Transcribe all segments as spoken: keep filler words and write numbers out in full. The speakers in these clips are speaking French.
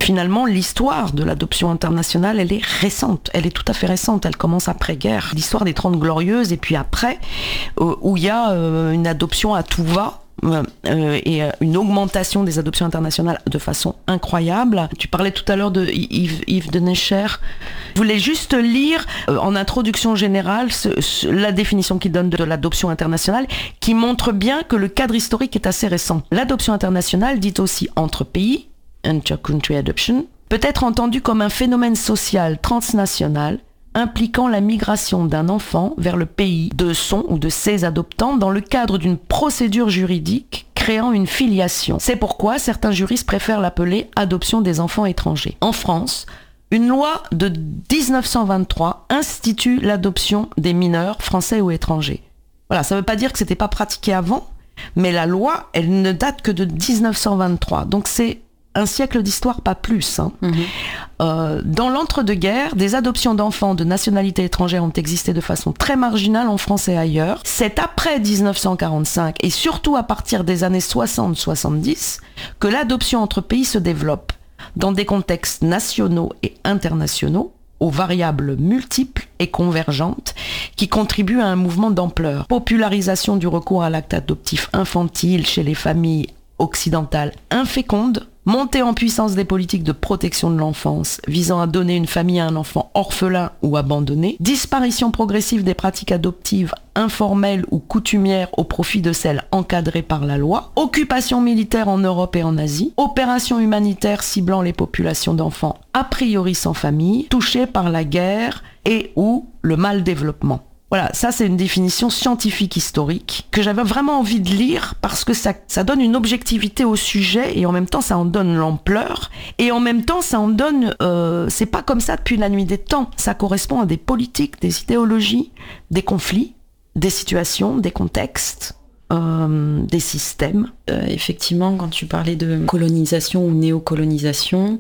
finalement, l'histoire de l'adoption internationale, elle est récente. Elle est tout à fait récente. Elle commence après-guerre. L'histoire des Trente Glorieuses, et puis après, euh, où il y a euh, une adoption à tout va. Euh, et euh, une augmentation des adoptions internationales de façon incroyable. Tu parlais tout à l'heure de Yves, Yves de Necher. Je voulais juste lire euh, en introduction générale ce, ce, la définition qu'il donne de, de l'adoption internationale, qui montre bien que le cadre historique est assez récent. L'adoption internationale, dite aussi entre pays, inter-country adoption, peut être entendue comme un phénomène social transnational impliquant la migration d'un enfant vers le pays de son ou de ses adoptants dans le cadre d'une procédure juridique créant une filiation. C'est pourquoi certains juristes préfèrent l'appeler adoption des enfants étrangers. En France, une loi de dix-neuf cent vingt-trois institue l'adoption des mineurs français ou étrangers. Voilà, ça ne veut pas dire que c'était pas pratiqué avant, mais la loi, elle ne date que de dix-neuf cent vingt-trois. Donc c'est un siècle d'histoire, pas plus. Hein. Mmh. Euh, dans l'entre-deux-guerres, des adoptions d'enfants de nationalité étrangère ont existé de façon très marginale en France et ailleurs. C'est après dix-neuf cent quarante-cinq et surtout à partir des années soixante soixante-dix que l'adoption entre pays se développe dans des contextes nationaux et internationaux, aux variables multiples et convergentes qui contribuent à un mouvement d'ampleur. Popularisation du recours à l'acte adoptif infantile chez les familles occidentales infécondes, montée en puissance des politiques de protection de l'enfance visant à donner une famille à un enfant orphelin ou abandonné, disparition progressive des pratiques adoptives informelles ou coutumières au profit de celles encadrées par la loi, occupation militaire en Europe et en Asie, opérations humanitaires ciblant les populations d'enfants a priori sans famille, touchées par la guerre et ou le mal développement. Voilà, ça c'est une définition scientifique historique que j'avais vraiment envie de lire parce que ça, ça donne une objectivité au sujet et en même temps ça en donne l'ampleur et en même temps ça en donne, euh, c'est pas comme ça depuis la nuit des temps, ça correspond à des politiques, des idéologies, des conflits, des situations, des contextes. Euh, des systèmes. Euh, effectivement, quand tu parlais de colonisation ou néocolonisation,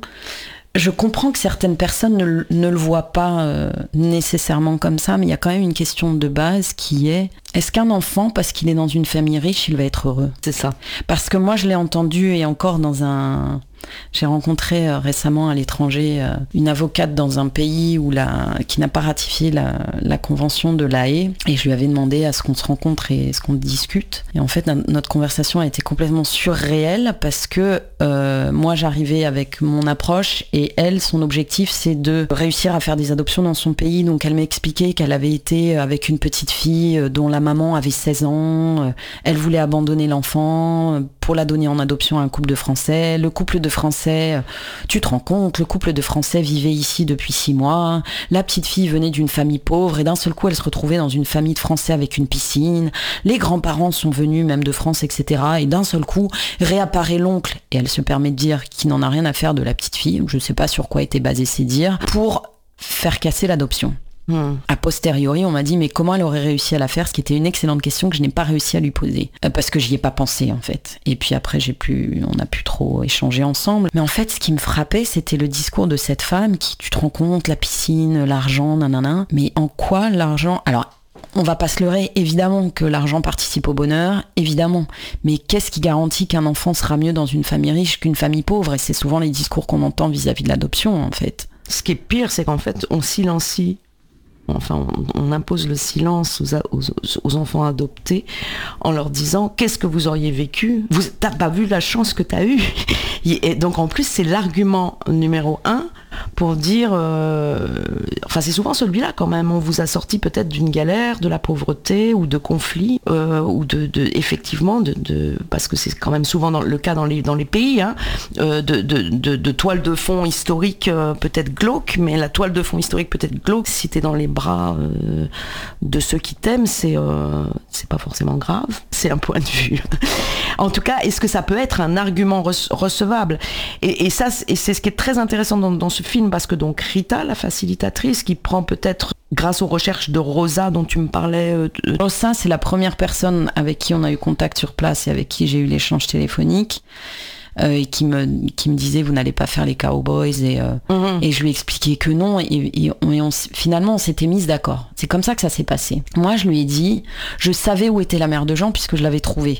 je comprends que certaines personnes ne, ne le voient pas euh, nécessairement comme ça, mais il y a quand même une question de base qui est, est-ce qu'un enfant, parce qu'il est dans une famille riche, il va être heureux ? C'est ça. Parce que moi, je l'ai entendu, et encore dans un... J'ai rencontré euh, récemment à l'étranger euh, une avocate dans un pays où la, qui n'a pas ratifié la, la convention de La Haye, et je lui avais demandé à ce qu'on se rencontre et ce qu'on discute. Et en fait, notre conversation a été complètement surréelle parce que euh, moi, j'arrivais avec mon approche et elle, son objectif, c'est de réussir à faire des adoptions dans son pays. Donc, elle m'a expliqué qu'elle avait été avec une petite fille dont la maman avait seize ans. Elle voulait abandonner l'enfant pour la donner en adoption à un couple de Français. Le couple de Français, tu te rends compte, le couple de Français vivait ici depuis six mois, la petite fille venait d'une famille pauvre et d'un seul coup elle se retrouvait dans une famille de Français avec une piscine, les grands-parents sont venus même de France, et cetera. Et d'un seul coup réapparaît l'oncle, et elle se permet de dire qu'il n'en a rien à faire de la petite fille, je ne sais pas sur quoi étaient basés ces dires, pour faire casser l'adoption. Mmh. A posteriori, on m'a dit mais comment elle aurait réussi à la faire, ce qui était une excellente question que je n'ai pas réussi à lui poser euh, parce que j'y ai pas pensé en fait. Et puis après j'ai pu, on a pu trop échanger ensemble. Mais en fait, ce qui me frappait, c'était le discours de cette femme qui, tu te rends compte, la piscine, l'argent, nanana. Mais en quoi l'argent, alors. On va pas se leurrer, évidemment que l'argent participe au bonheur, évidemment. Mais qu'est-ce qui garantit qu'un enfant sera mieux dans une famille riche qu'une famille pauvre ? Et c'est souvent les discours qu'on entend vis-à-vis de l'adoption, en fait. Ce qui est pire, c'est qu'en fait, on silencie. Enfin, on, on impose le silence aux, aux, aux enfants adoptés en leur disant « Qu'est-ce que vous auriez vécu ? Vous t'as pas vu la chance que t'as eue ?» Et donc, en plus, c'est l'argument numéro un pour dire... Euh, enfin, c'est souvent celui-là, quand même. On vous a sorti peut-être d'une galère, de la pauvreté ou de conflits, euh, ou de, de... Effectivement, de, de, parce que c'est quand même souvent dans, le cas dans les, dans les pays, hein, euh, de, de, de, de toile de fond historique euh, peut-être glauque, mais la toile de fond historique peut-être glauque, si t'es dans les bras euh, de ceux qui t'aiment, c'est, euh, c'est pas forcément grave. C'est un point de vue. En tout cas, est-ce que ça peut être un argument re- recevable ? et, et ça, et c'est ce qui est très intéressant dans, dans ce film, parce que donc Rita, la facilitatrice, qui prend peut-être, grâce aux recherches de Rosa dont tu me parlais... Euh, de... Rosa, c'est la première personne avec qui on a eu contact sur place et avec qui j'ai eu l'échange téléphonique. Euh, et qui me, qui me disait vous n'allez pas faire les cowboys et, euh, mmh. et je lui expliquais que non et, et, on, et on, finalement on s'était mis d'accord. C'est comme ça que ça s'est passé. Moi je lui ai dit, je savais où était la mère de Jean puisque je l'avais trouvée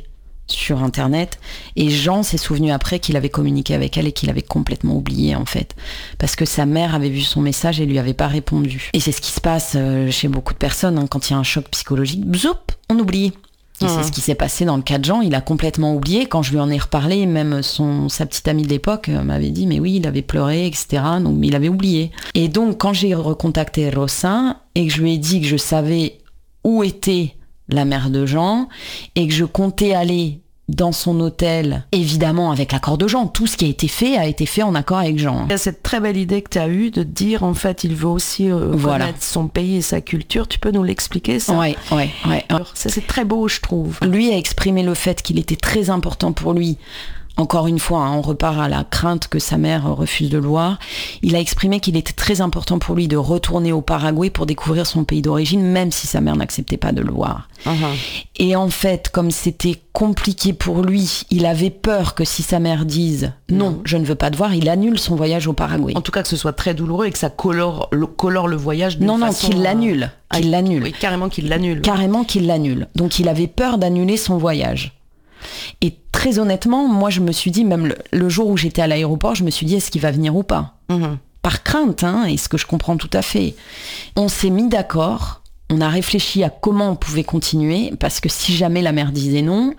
sur internet, et Jean s'est souvenu après qu'il avait communiqué avec elle et qu'il avait complètement oublié en fait, parce que sa mère avait vu son message et lui avait pas répondu. Et c'est ce qui se passe chez beaucoup de personnes, hein, quand il y a un choc psychologique, bzoup, on oublie. Et mmh. c'est ce qui s'est passé dans le cas de Jean, il a complètement oublié. Quand je lui en ai reparlé, même son, sa petite amie de l'époque m'avait dit mais oui, il avait pleuré, et cetera. Donc il avait oublié. Et donc quand j'ai recontacté Rosa et que je lui ai dit que je savais où était la mère de Jean, et que je comptais aller dans son hôtel, évidemment avec l'accord de Jean. Tout ce qui a été fait a été fait en accord avec Jean. Il y a cette très belle idée que tu as eue de dire, en fait, il veut aussi euh, voilà. connaître son pays et sa culture. Tu peux nous l'expliquer, ça ? Oui, oui, oui. Ça, c'est très beau, je trouve. Lui a exprimé le fait qu'il était très important pour lui. Encore une fois, hein, on repart à la crainte que sa mère refuse de le voir. Il a exprimé qu'il était très important pour lui de retourner au Paraguay pour découvrir son pays d'origine, même si sa mère n'acceptait pas de le voir. Uh-huh. Et en fait, comme c'était compliqué pour lui, il avait peur que si sa mère dise « Non, uh-huh. je ne veux pas te voir », il annule son voyage au Paraguay. En tout cas, que ce soit très douloureux et que ça colore le, colore le voyage d'une non, façon... Non, non, qu'il l'annule. Euh... Qu'il ah, l'annule. Oui, carrément qu'il l'annule. Carrément qu'il l'annule. Donc il avait peur d'annuler son voyage. Et très honnêtement, moi je me suis dit, même le, le jour où j'étais à l'aéroport, je me suis dit, est-ce qu'il va venir ou pas ? Mmh. Par crainte, hein, et ce que je comprends tout à fait. On s'est mis d'accord, on a réfléchi à comment on pouvait continuer, parce que si jamais la mère disait non,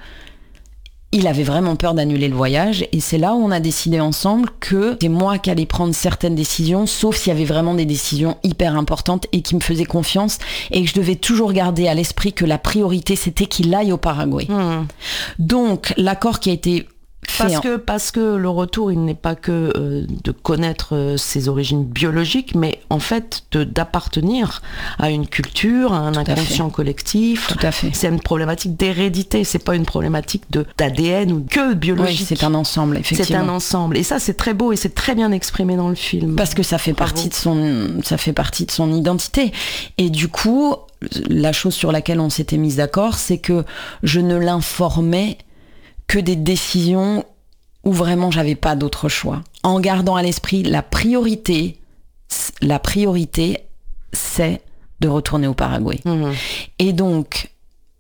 il avait vraiment peur d'annuler le voyage, et c'est là où on a décidé ensemble que c'est moi qui allais prendre certaines décisions, sauf s'il y avait vraiment des décisions hyper importantes et qui me faisaient confiance, et que je devais toujours garder à l'esprit que la priorité, c'était qu'il aille au Paraguay. Mmh. Donc, l'accord qui a été fait... Parce que, parce que le retour, il n'est pas que euh, de connaître euh, ses origines biologiques, mais en fait de, d'appartenir à une culture, à un Tout inconscient à collectif. Tout à fait. C'est une problématique d'hérédité, c'est pas une problématique de, d'A D N ou que biologique. Oui, c'est un ensemble, effectivement. C'est un ensemble. Et ça, c'est très beau et c'est très bien exprimé dans le film. Parce que ça fait, partie de, son, ça fait partie de son identité. Et du coup, la chose sur laquelle on s'était mis d'accord, c'est que je ne l'informais que des décisions où vraiment j'avais pas d'autre choix. En gardant à l'esprit la priorité, la priorité, c'est de retourner au Paraguay. Mmh. Et donc,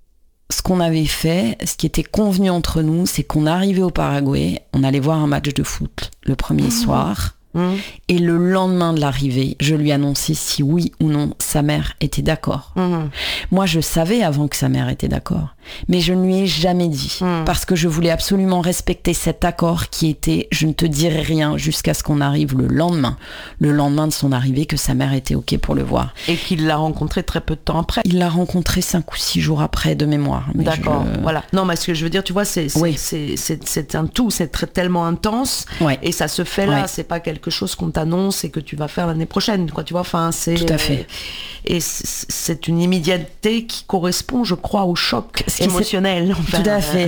ce qu'on avait fait, ce qui était convenu entre nous, c'est qu'on arrivait au Paraguay, on allait voir un match de foot le premier mmh. soir, mmh. et le lendemain de l'arrivée, je lui annonçais si oui ou non sa mère était d'accord. Mmh. Moi, je savais avant que sa mère était d'accord, mais je ne lui ai jamais dit, mmh. parce que je voulais absolument respecter cet accord qui était « je ne te dirai rien jusqu'à ce qu'on arrive le lendemain », le lendemain de son arrivée, que sa mère était OK pour le voir. Et qu'il l'a rencontré très peu de temps après. Il l'a rencontré cinq ou six jours après de mémoire. Mais D'accord, je... voilà. Non, mais ce que je veux dire, tu vois, c'est, c'est, oui. c'est, c'est, c'est un tout, c'est très, tellement intense, ouais. et ça se fait là, ouais. c'est pas quelque chose qu'on t'annonce et que tu vas faire l'année prochaine, quoi, tu vois, enfin, c'est... Tout à fait. Et c'est une immédiateté qui correspond, je crois, au choc émotionnel. Enfin. Tout à fait.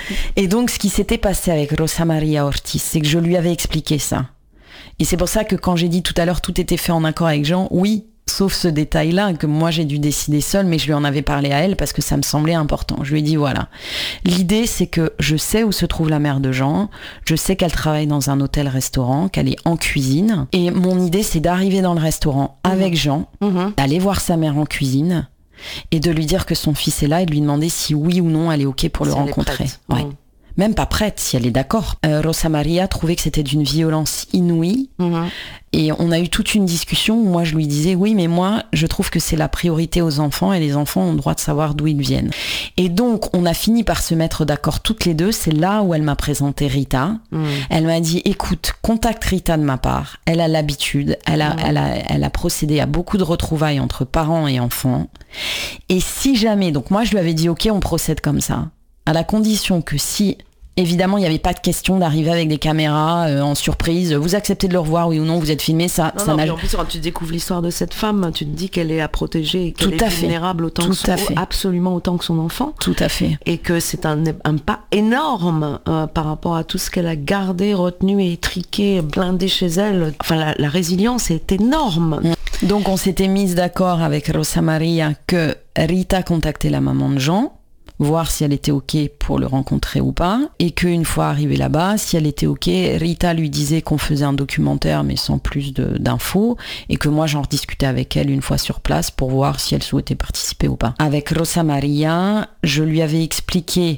Et donc, ce qui s'était passé avec Rosa Maria Ortiz, c'est que je lui avais expliqué ça. Et c'est pour ça que quand j'ai dit tout à l'heure, tout était fait en accord avec Jean, oui, sauf ce détail-là que moi j'ai dû décider seule, mais je lui en avais parlé à elle parce que ça me semblait important. Je lui ai dit voilà, l'idée c'est que je sais où se trouve la mère de Jean, je sais qu'elle travaille dans un hôtel-restaurant, qu'elle est en cuisine, et mon idée c'est d'arriver dans le restaurant mmh. avec Jean, mmh. d'aller voir sa mère en cuisine et de lui dire que son fils est là et de lui demander si oui ou non elle est OK pour si le rencontrer. Ouais. Mmh. Même pas prête, si elle est d'accord. Euh, Rosa Maria trouvait que c'était d'une violence inouïe. Mmh. Et on a eu toute une discussion où moi je lui disais, oui, mais moi, je trouve que c'est la priorité aux enfants et les enfants ont le droit de savoir d'où ils viennent. Et donc, on a fini par se mettre d'accord toutes les deux. C'est là où elle m'a présenté Rita. Mmh. Elle m'a dit, écoute, contacte Rita de ma part. Elle a l'habitude. Elle a, mmh. elle a, elle a procédé à beaucoup de retrouvailles entre parents et enfants. Et si jamais, donc moi je lui avais dit, ok, on procède comme ça. À la condition que si... Évidemment, il n'y avait pas de question d'arriver avec des caméras euh, en surprise. Vous acceptez de le revoir, oui ou non, vous êtes filmé, ça, non, ça non, n'a... En plus, quand tu découvres l'histoire de cette femme, tu te dis qu'elle est à protéger et qu'elle Tout est vulnérable autant Tout que son, absolument autant que son enfant. Tout à fait. Et que c'est un, un pas énorme euh, par rapport à tout ce qu'elle a gardé, retenu et étriqué, blindé chez elle. Enfin, la, la résilience est énorme. Donc, on s'était mis d'accord avec Rosa Maria que Rita contactait la maman de Jean, voir si elle était OK pour le rencontrer ou pas, et qu'une fois arrivée là-bas, si elle était OK, Rita lui disait qu'on faisait un documentaire mais sans plus de, d'infos, et que moi j'en rediscutais avec elle une fois sur place pour voir si elle souhaitait participer ou pas. Avec Rosa Maria, je lui avais expliqué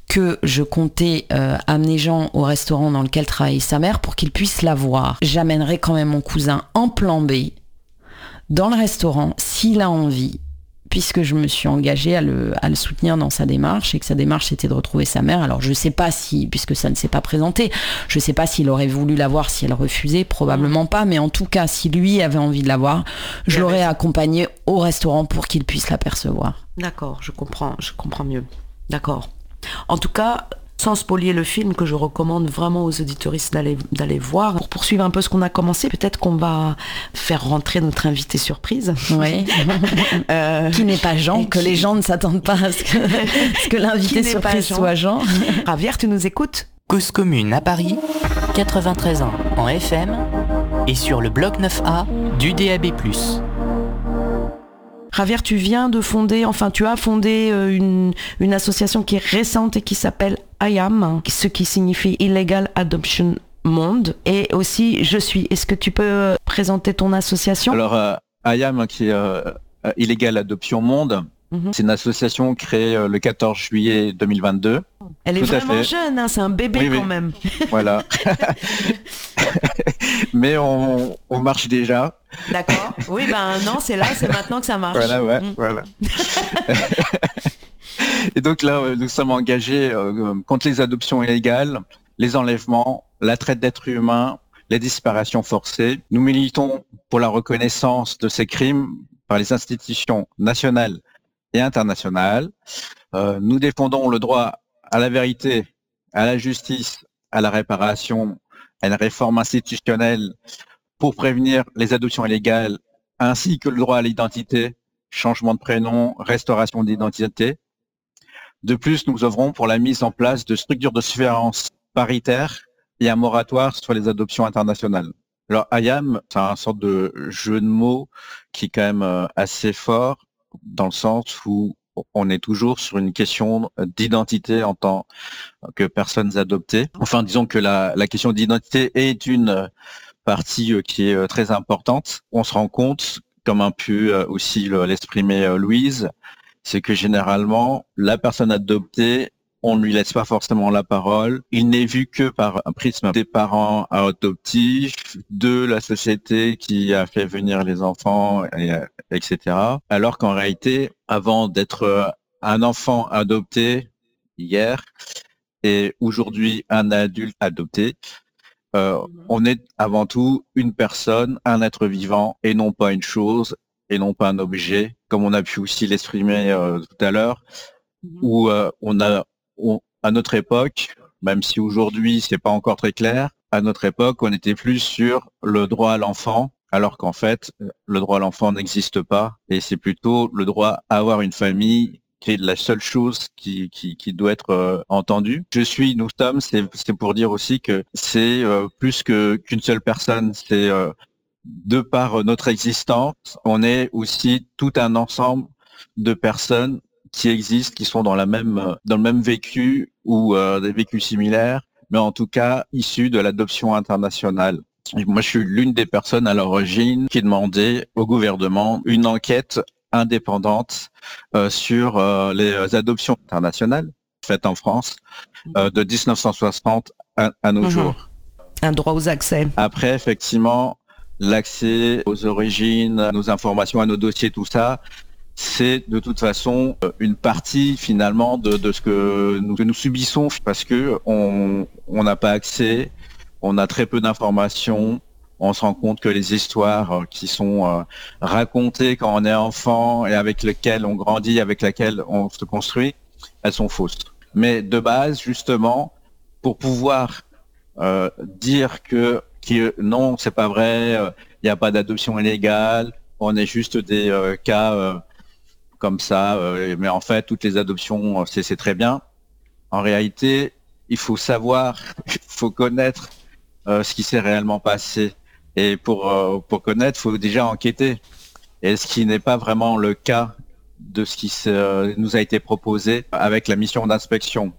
que je comptais euh, amener Jean au restaurant dans lequel travaillait sa mère pour qu'il puisse la voir. J'amènerai quand même mon cousin en plan B dans le restaurant s'il a envie, puisque je me suis engagée à le, à le soutenir dans sa démarche et que sa démarche c'était de retrouver sa mère. Alors je sais pas si, puisque ça ne s'est pas présenté, je sais pas s'il aurait voulu la voir si elle refusait, probablement pas, mais en tout cas si lui avait envie de la voir, je l'aurais accompagné au restaurant pour qu'il puisse l'apercevoir. D'accord, je comprends, je comprends mieux. D'accord. En tout cas, sans spolier le film, que je recommande vraiment aux auditeuristes d'aller, d'aller voir. Pour poursuivre un peu ce qu'on a commencé, peut-être qu'on va faire rentrer notre invité surprise. Oui. euh, qui n'est pas Jean, que qui... les gens ne s'attendent pas à ce que, ce que l'invité surprise Jean. soit Jean. Javier, tu nous écoutes ? Cause commune à Paris, quatre-vingt-treize ans en F M et sur le bloc neuf A du D A B plus. Javier, tu viens de fonder, enfin tu as fondé une, une association qui est récente et qui s'appelle I A M, ce qui signifie Illegal Adoption Monde, et aussi Je suis. Est-ce que tu peux présenter ton association ? Alors euh, I A M, qui est euh, Illegal Adoption Monde, mm-hmm. c'est une association créée euh, le quatorze juillet deux mille vingt-deux. Elle est Tout vraiment jeune, hein, c'est un bébé oui, quand oui. même. Voilà. Mais on, on marche déjà. D'accord. Oui, ben non, c'est là, c'est maintenant que ça marche. Voilà, ouais, mmh. voilà. Et donc là, nous sommes engagés euh, contre les adoptions illégales, les enlèvements, la traite d'êtres humains, les disparitions forcées. Nous militons pour la reconnaissance de ces crimes par les institutions nationales et internationales. Euh, nous défendons le droit à la vérité, à la justice, à la réparation, à une réforme institutionnelle pour prévenir les adoptions illégales, ainsi que le droit à l'identité, changement de prénom, restauration d'identité. De plus, nous œuvrons pour la mise en place de structures de surveillance paritaires et un moratoire sur les adoptions internationales. Alors, I A M, c'est un sorte de jeu de mots qui est quand même assez fort, dans le sens où on est toujours sur une question d'identité en tant que personnes adoptées. Enfin, disons que la, la question d'identité est une partie qui est très importante. On se rend compte, comme a pu aussi l'exprimer Louise, c'est que généralement, la personne adoptée, on ne lui laisse pas forcément la parole. Il n'est vu que par un prisme des parents adoptifs, de la société qui a fait venir les enfants, et, et cetera. Alors qu'en réalité, avant d'être un enfant adopté hier et aujourd'hui un adulte adopté, euh, on est avant tout une personne, un être vivant et non pas une chose et non pas un objet, comme on a pu aussi l'exprimer euh, tout à l'heure, où euh, on a On, à notre époque, même si aujourd'hui c'est pas encore très clair, à notre époque on était plus sur le droit à l'enfant, alors qu'en fait le droit à l'enfant n'existe pas et c'est plutôt le droit à avoir une famille qui est la seule chose qui, qui, qui doit être euh, entendue. Je suis, nous sommes, c'est, c'est pour dire aussi que c'est euh, plus que qu'une seule personne, c'est euh, de par notre existence, on est aussi tout un ensemble de personnes qui existent, qui sont dans la même dans le même vécu ou euh, des vécus similaires, mais en tout cas issus de l'adoption internationale. Et moi, je suis l'une des personnes à l'origine qui demandait au gouvernement une enquête indépendante euh, sur euh, les adoptions internationales faites en France euh, de dix-neuf cent soixante à, à nos mmh. jours. Un droit aux accès. Après, effectivement, l'accès aux origines, à nos informations, à nos dossiers, tout ça, c'est de toute façon une partie finalement de, de ce que nous, que nous subissons parce que on on n'a pas accès, on a très peu d'informations, on se rend compte que les histoires qui sont euh, racontées quand on est enfant et avec lesquelles on grandit, avec lesquelles on se construit, elles sont fausses. Mais de base, justement, pour pouvoir euh, dire que, que non, c'est pas vrai, il euh, n'y a pas d'adoption illégale, on est juste des euh, cas euh, comme ça, euh, mais en fait, toutes les adoptions, c'est, c'est très bien. En réalité, il faut savoir, il faut connaître euh, ce qui s'est réellement passé. Et pour, euh, pour connaître, il faut déjà enquêter. Et ce qui n'est pas vraiment le cas de ce qui euh, nous a été proposé avec la mission d'inspection.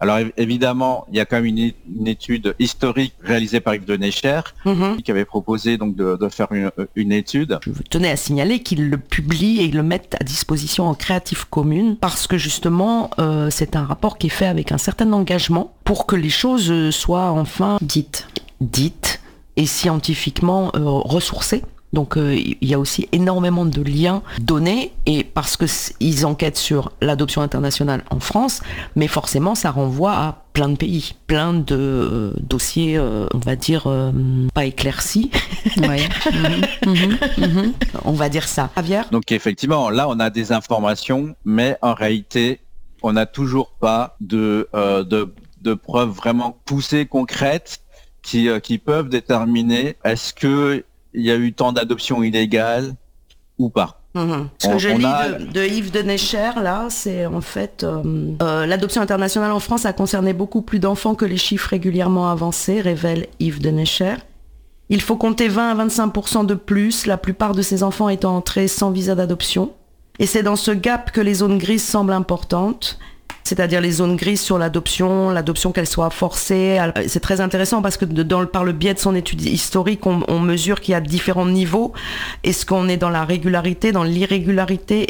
Alors évidemment, il y a quand même une, une étude historique réalisée par Yves de Necher, mm-hmm. qui avait proposé donc de, de faire une, une étude. Je tenais à signaler qu'il le publie et il le mette à disposition en Creative Commons parce que justement, euh, c'est un rapport qui est fait avec un certain engagement pour que les choses soient enfin dites, dites et scientifiquement euh, ressourcées. Donc euh, il y a aussi énormément de liens donnés et parce que ils enquêtent sur l'adoption internationale en France, mais forcément ça renvoie à plein de pays, plein de euh, dossiers, euh, on va dire euh, pas éclaircis. Ouais. mmh, mmh, mmh. On va dire ça. Javier ? Donc effectivement, là on a des informations, mais en réalité on n'a toujours pas de, euh, de de preuves vraiment poussées, concrètes, qui euh, qui peuvent déterminer est-ce que il y a eu tant d'adoptions illégales ou pas. Mmh. Ce que on, je on lis a... de, de Yves de Necher, là, c'est en fait euh, euh, l'adoption internationale en France a concerné beaucoup plus d'enfants que les chiffres régulièrement avancés, révèle Yves de Necher. Il faut compter vingt à vingt-cinq pour cent de plus, la plupart de ces enfants étant entrés sans visa d'adoption. Et c'est dans ce gap que les zones grises semblent importantes. C'est-à-dire les zones grises sur l'adoption, l'adoption qu'elle soit forcée. C'est très intéressant parce que dans le, par le biais de son étude historique, on, on mesure qu'il y a différents niveaux. Est-ce qu'on est dans la régularité, dans l'irrégularité ?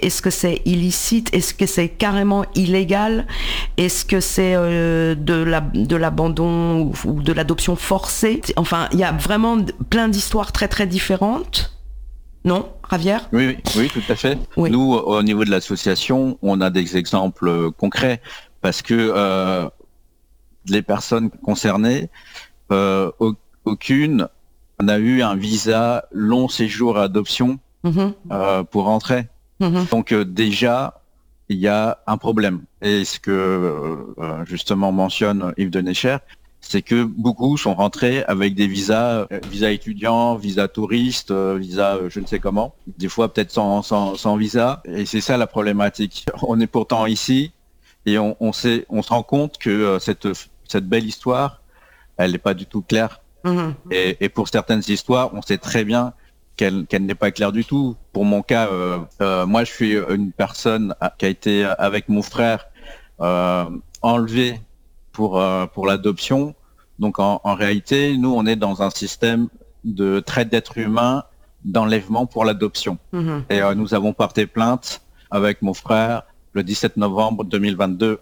Est-ce que c'est illicite ? Est-ce que c'est carrément illégal ? Est-ce que c'est euh, de, la, de l'abandon ou, ou de l'adoption forcée ? Enfin, il y a vraiment plein d'histoires très très différentes. Non, Javier ? Oui, oui, oui, tout à fait. Oui. Nous, au niveau de l'association, on a des exemples concrets parce que euh, les personnes concernées, euh, aucune n'a eu un visa long séjour à adoption mm-hmm. euh, pour rentrer. Mm-hmm. Donc euh, déjà, il y a un problème. Et ce que euh, justement mentionne Yves de Necher, c'est que beaucoup sont rentrés avec des visas, euh, visas étudiants, visas touristes, euh, visas euh, je ne sais comment, des fois peut-être sans, sans, sans visa. Et c'est ça la problématique. On est pourtant ici et on, on, sait, on se rend compte que euh, cette, cette belle histoire, elle n'est pas du tout claire. Mmh. Et, et pour certaines histoires, on sait très bien qu'elle, qu'elle n'est pas claire du tout. Pour mon cas, euh, euh, moi je suis une personne qui a été avec mon frère euh, enlevée pour euh, pour l'adoption. Donc en, en réalité, nous on est dans un système de traite d'êtres humains, d'enlèvement pour l'adoption. Mmh. Et euh, nous avons porté plainte avec mon frère le dix-sept novembre deux mille vingt-deux.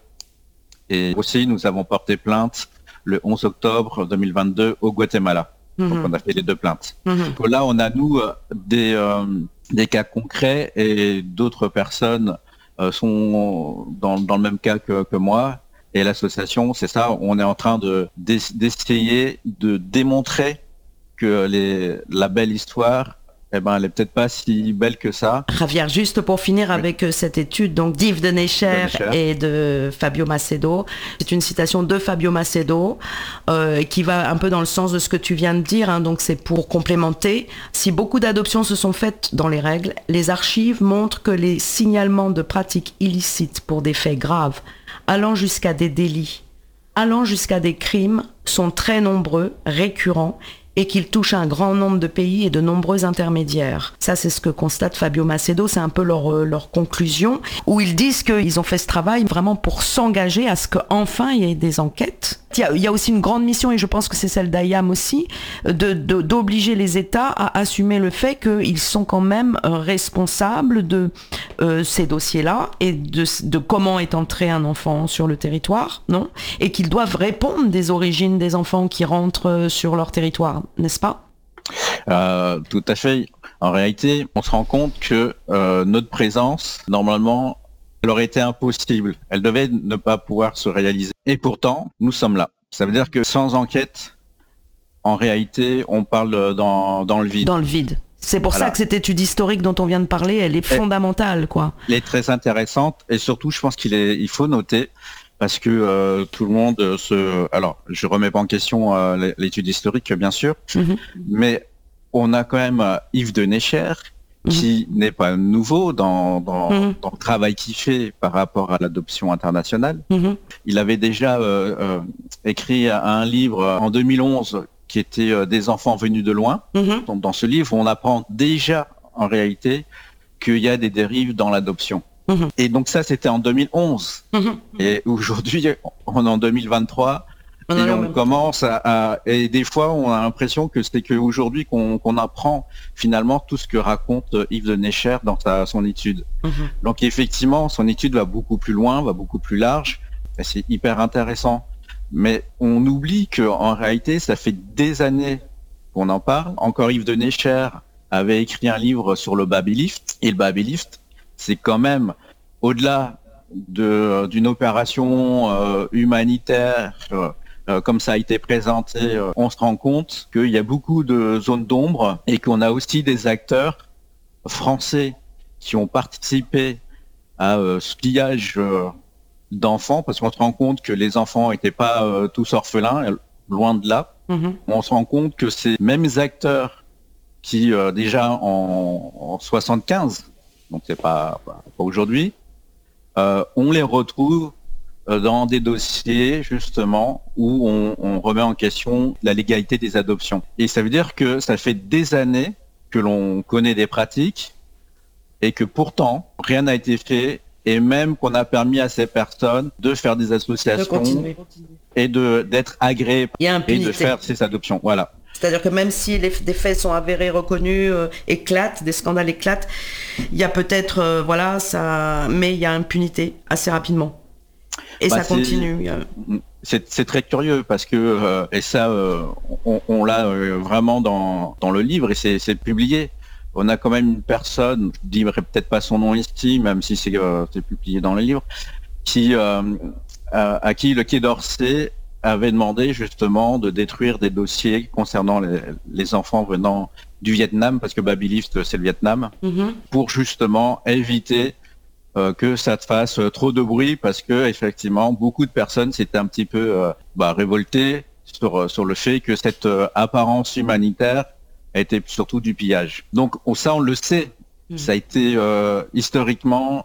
Et aussi nous avons porté plainte le onze octobre deux mille vingt-deux au Guatemala. Mmh. Donc on a fait les deux plaintes. Mmh. Donc là on a nous euh, des euh, des cas concrets et d'autres personnes euh, sont dans dans le même cas que que moi. Et l'association, c'est ça, on est en train de d'essayer de démontrer que les, la belle histoire, eh ben, elle est peut-être pas si belle que ça. Javier, juste pour finir oui. avec cette étude donc d'Yves de Necher et de Fabio Macedo, c'est une citation de Fabio Macedo euh, qui va un peu dans le sens de ce que tu viens de dire. Hein, donc c'est pour complémenter. Si beaucoup d'adoptions se sont faites dans les règles, les archives montrent que les signalements de pratiques illicites pour des faits graves allant jusqu'à des délits, allant jusqu'à des crimes, sont très nombreux, récurrents, et qu'ils touchent un grand nombre de pays et de nombreux intermédiaires. Ça, c'est ce que constate Fabio Macedo, c'est un peu leur, leur conclusion, où ils disent qu'ils ont fait ce travail vraiment pour s'engager à ce qu'enfin il y ait des enquêtes. Il y a, il y a aussi une grande mission, et je pense que c'est celle d'A Y A M aussi, de, de, d'obliger les États à assumer le fait qu'ils sont quand même responsables de euh, ces dossiers-là et de, de comment est entré un enfant sur le territoire, non ? Et qu'ils doivent répondre des origines des enfants qui rentrent sur leur territoire, n'est-ce pas ? euh, Tout à fait. En réalité, on se rend compte que euh, notre présence, normalement, elle aurait été impossible. Elle devait ne pas pouvoir se réaliser. Et pourtant, nous sommes là. Ça veut dire que sans enquête, en réalité, on parle dans, dans le vide. Dans le vide. C'est pour voilà. ça que cette étude historique dont on vient de parler, elle est fondamentale, quoi. Elle est très intéressante. Et surtout, je pense qu'il est, il faut noter, parce que euh, tout le monde se... Alors, je remets pas en question euh, l'étude historique, bien sûr, mm-hmm. mais on a quand même euh, Yves de Necher, qui mmh. n'est pas nouveau dans, dans, mmh. dans le travail qu'il fait par rapport à l'adoption internationale. Mmh. Il avait déjà euh, euh, écrit un livre en deux mille onze qui était euh, Des enfants venus de loin. Mmh. Donc, dans ce livre, on apprend déjà en réalité qu'il y a des dérives dans l'adoption. Mmh. Et donc ça, c'était en deux mille onze. Mmh. Et aujourd'hui, on est en deux mille vingt-trois. Et on commence à, à... Et des fois, on a l'impression que c'est qu'aujourd'hui qu'on, qu'on apprend finalement tout ce que raconte Yves de Neschère dans sa, son étude. Mmh. Donc effectivement, son étude va beaucoup plus loin, va beaucoup plus large. Et c'est hyper intéressant. Mais on oublie qu'en réalité, ça fait des années qu'on en parle. Encore Yves de Neschère avait écrit un livre sur le baby-lift. Et le baby-lift, c'est quand même, au-delà de, d'une opération euh, humanitaire... Euh, Euh, comme ça a été présenté, euh, on se rend compte qu'il y a beaucoup de zones d'ombre et qu'on a aussi des acteurs français qui ont participé à euh, ce pillage euh, d'enfants, parce qu'on se rend compte que les enfants n'étaient pas euh, tous orphelins, loin de là. Mm-hmm. On se rend compte que ces mêmes acteurs qui, euh, déjà en, en soixante-quinze, donc c'est pas, pas, pas aujourd'hui, euh, on les retrouve dans des dossiers justement où on, on remet en question la légalité des adoptions. Et ça veut dire que ça fait des années que l'on connaît des pratiques et que pourtant rien n'a été fait, et même qu'on a permis à ces personnes de faire des associations, de continuer, continuer. et de d'être agréées et de faire ces adoptions. Voilà. C'est-à-dire que même si les, des faits sont avérés, reconnus, euh, éclatent, des scandales éclatent, il y a peut-être, euh, voilà, ça, mais il y a impunité assez rapidement. Et bah ça continue. C'est, c'est très curieux parce que, euh, et ça, euh, on, on l'a euh, vraiment dans, dans le livre et c'est, c'est publié. On a quand même une personne, je ne dirais peut-être pas son nom ici, même si c'est, euh, c'est publié dans le livre, qui, euh, à, à qui le Quai d'Orsay avait demandé justement de détruire des dossiers concernant les, les enfants venant du Vietnam, parce que baby-lift, c'est le Vietnam, mm-hmm. pour justement éviter Euh, que ça te fasse euh, trop de bruit, parce que effectivement beaucoup de personnes s'étaient un petit peu euh, bah, révoltées sur euh, sur le fait que cette euh, apparence humanitaire était surtout du pillage. Donc on, ça on le sait, mmh. ça a été euh, historiquement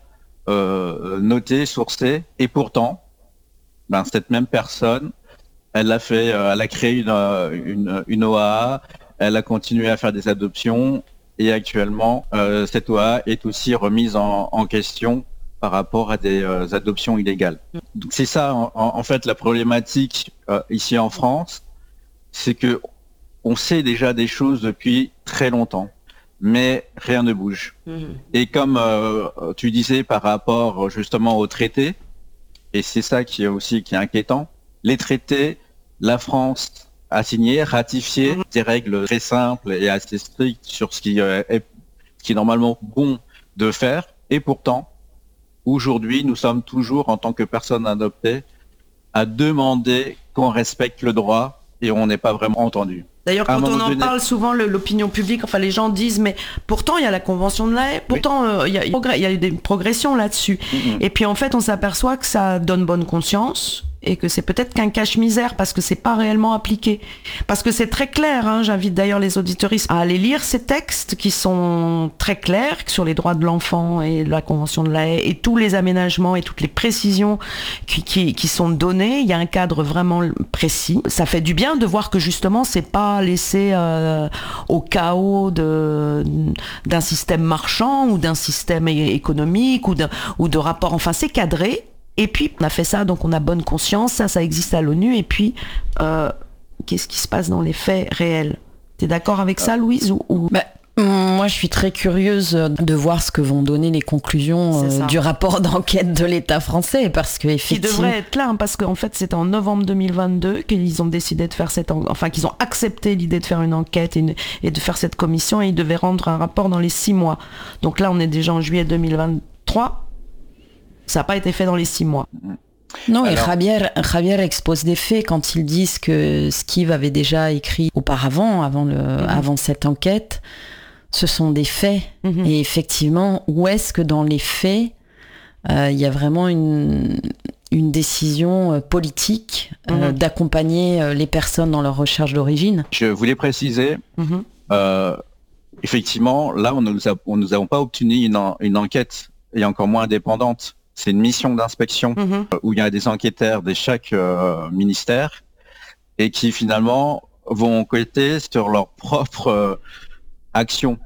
euh, noté, sourcé, et pourtant ben, cette même personne, elle a fait, euh, elle a créé une, une une O A A, elle a continué à faire des adoptions. Et actuellement, euh, cette O A A est aussi remise en, en question par rapport à des euh, adoptions illégales. Donc c'est ça, en, en fait, la problématique euh, ici en France, c'est que on sait déjà des choses depuis très longtemps, mais rien ne bouge. Mmh. Et comme euh, tu disais par rapport justement aux traités, et c'est ça qui est aussi qui est inquiétant, les traités, la France a signé, ratifié mmh. des règles très simples et assez strictes sur ce qui euh, est, ce qui est normalement bon de faire. Et pourtant, aujourd'hui, nous sommes toujours, en tant que personnes adoptées, à demander qu'on respecte le droit et on n'est pas vraiment entendu. D'ailleurs, quand on en donné... parle souvent, le, l'opinion publique, enfin les gens disent, mais pourtant il y a la Convention de La Haye, pourtant il oui. euh, y, y, y a eu des progressions là-dessus. Mmh. Et puis en fait, on s'aperçoit que ça donne bonne conscience et que c'est peut-être qu'un cache-misère parce que c'est pas réellement appliqué. Parce que c'est très clair, hein, j'invite d'ailleurs les auditeuristes à aller lire ces textes qui sont très clairs sur les droits de l'enfant et la Convention de La Haye et tous les aménagements et toutes les précisions qui, qui, qui sont données. Il y a un cadre vraiment précis. Ça fait du bien de voir que justement c'est pas laissé euh, au chaos de, d'un système marchand ou d'un système économique ou, d'un, ou de rapports. Enfin, c'est cadré. Et puis, on a fait ça, donc on a bonne conscience, ça, ça existe à l'ONU. Et puis, euh, qu'est-ce qui se passe dans les faits réels ? T'es d'accord avec ça, Louise ou, ou... Bah, moi, je suis très curieuse de voir ce que vont donner les conclusions euh, du rapport d'enquête de l'État français, parce que effectivement... Qui devrait être là, hein, parce qu'en fait, c'est en novembre deux mille vingt-deux qu'ils ont décidé de faire cette... En... Enfin, qu'ils ont accepté l'idée de faire une enquête et, une... et de faire cette commission, et ils devaient rendre un rapport dans les six mois. Donc là, on est déjà en juillet deux mille vingt-trois. Ça n'a pas été fait dans les six mois. Non, Alors... et Javier, Javier expose des faits quand ils disent que Steve avait déjà écrit auparavant, avant, le, mmh. avant cette enquête. Ce sont des faits. Mmh. Et effectivement, où est-ce que dans les faits, il euh, y a vraiment une, une décision politique euh, mmh. d'accompagner euh, les personnes dans leur recherche d'origine ? Je voulais préciser, mmh. euh, effectivement, là, on ne nous, a, on nous avons pas obtenu une, en, une enquête, et encore moins indépendante. C'est une mission d'inspection mmh. où il y a des enquêteurs de chaque euh, ministère et qui finalement vont enquêter sur leur propre euh, action.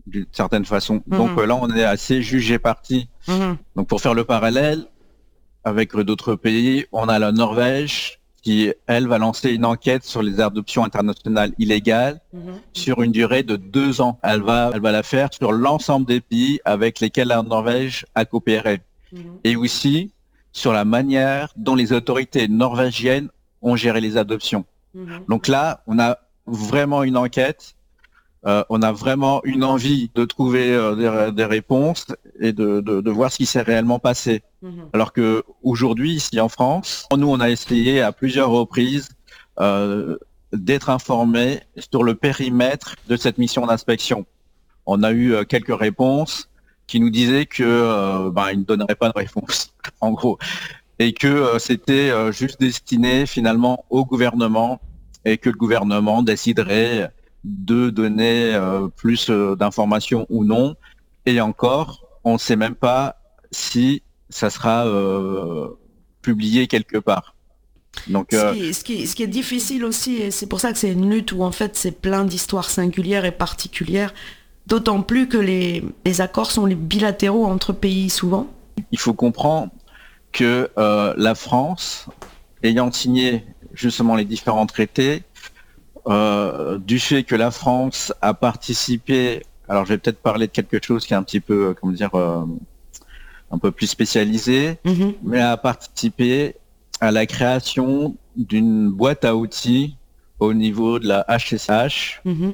d'une certaine façon. Mmh. Donc euh, là, on est assez jugé parti. Mmh. Donc pour faire le parallèle avec d'autres pays, on a la Norvège qui, elle, va lancer une enquête sur les adoptions internationales illégales Mmh. sur une durée de deux ans. Elle va, elle va la faire sur l'ensemble des pays avec lesquels la Norvège a coopéré. Mmh. Et aussi sur la manière dont les autorités norvégiennes ont géré les adoptions. Mmh. Donc là, on a vraiment une enquête. Euh, on a vraiment une envie de trouver euh, des, des réponses et de, de, de voir ce qui s'est réellement passé. Mmh. Alors que aujourd'hui, ici en France, nous, on a essayé à plusieurs reprises euh, d'être informés sur le périmètre de cette mission d'inspection. On a eu euh, quelques réponses qui nous disaient que euh, ben, ils ne donneraient pas de réponse, en gros, et que euh, c'était euh, juste destiné finalement au gouvernement et que le gouvernement déciderait de donner euh, plus euh, d'informations ou non. Et encore, on ne sait même pas si ça sera euh, publié quelque part. Donc, euh... ce, qui, ce, qui, ce qui est difficile aussi, et c'est pour ça que c'est une lutte où en fait c'est plein d'histoires singulières et particulières, d'autant plus que les, les accords sont les bilatéraux entre pays souvent. Il faut comprendre que euh, la France, ayant signé justement les différents traités, Euh, du fait que la France a participé, alors je vais peut-être parler de quelque chose qui est un petit peu, comment dire, euh, un peu plus spécialisé, mm-hmm. mais a participé à la création d'une boîte à outils au niveau de la H S H, mm-hmm.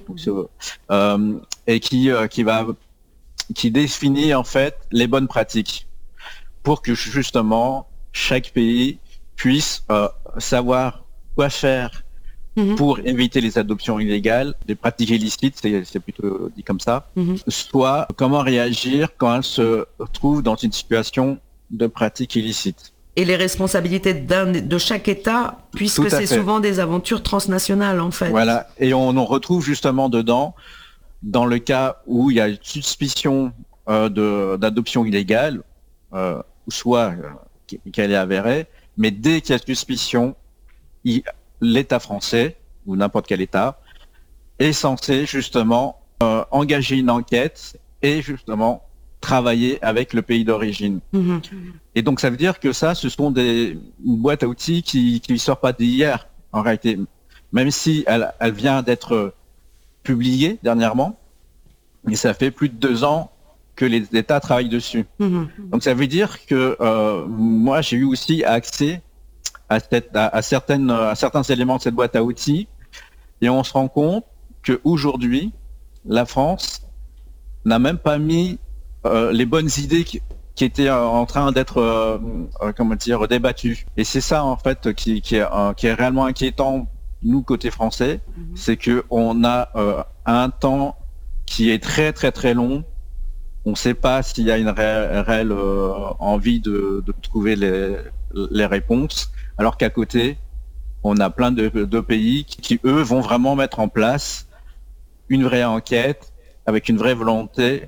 euh, et qui euh, qui va qui définit en fait les bonnes pratiques pour que justement chaque pays puisse euh, savoir quoi faire Mmh. pour éviter les adoptions illégales, des pratiques illicites, c'est, c'est plutôt dit comme ça, mmh. soit comment réagir quand elles se trouvent dans une situation de pratique illicite. Et les responsabilités d'un, de chaque État, puisque c'est fait. Souvent des aventures transnationales en fait. Voilà, et on en retrouve justement dedans, dans le cas où il y a une suspicion euh, de, d'adoption illégale, euh, soit euh, qu'elle est avérée, mais dès qu'il y a suspicion, il l'État français, ou n'importe quel État, est censé justement euh, engager une enquête et justement travailler avec le pays d'origine. Mmh. Et donc ça veut dire que ça, ce sont des une boîte à outils qui ne sort pas d'hier, en réalité. Même si elle, elle vient d'être publiée dernièrement, et ça fait plus de deux ans que les États travaillent dessus. Mmh. Donc ça veut dire que euh, moi, j'ai eu aussi accès À, cette, à, à, certaines, à certains éléments de cette boîte à outils, et on se rend compte qu'aujourd'hui, la France n'a même pas mis euh, les bonnes idées qui, qui étaient en train d'être euh, euh, comment dire, débattues. Et c'est ça, en fait, qui, qui, est, euh, qui est réellement inquiétant, nous, côté français, mm-hmm. c'est qu'on a euh, un temps qui est très, très, très long. On ne sait pas s'il y a une réelle, réelle euh, envie de, de trouver les, les réponses. Alors qu'à côté, on a plein de, de pays qui, qui, eux, vont vraiment mettre en place une vraie enquête avec une vraie volonté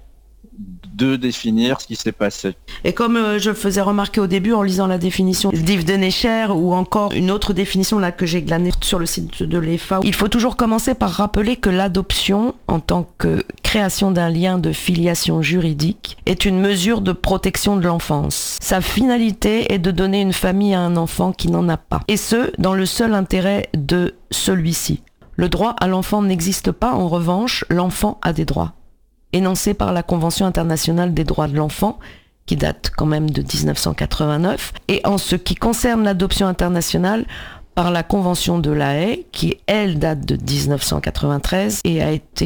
de définir ce qui s'est passé. Et comme euh, je faisais remarquer au début en lisant la définition d'Yves Dénéchère ou encore une autre définition là que j'ai glanée sur le site de l'E F A, il faut toujours commencer par rappeler que l'adoption en tant que création d'un lien de filiation juridique est une mesure de protection de l'enfance. Sa finalité est de donner une famille à un enfant qui n'en a pas, et ce, dans le seul intérêt de celui-ci. Le droit à l'enfant n'existe pas, en revanche, l'enfant a des droits. Énoncé par la Convention internationale des droits de l'enfant, qui date quand même de dix-neuf cent quatre-vingt-neuf, et en ce qui concerne l'adoption internationale, par la Convention de La Haye, qui, elle, date de dix-neuf cent quatre-vingt-treize et a été